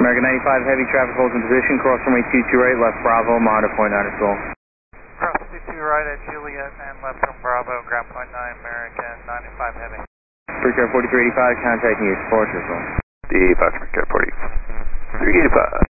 American 95 Heavy, traffic holds in position, cross runway 22 right, left Bravo, monitor point 9 at goal. Cross 22 right at Juliet and left from Bravo, ground point 9, American 95 Heavy. Bridge 4385, contacting you, departure as well. The Fox American 4385.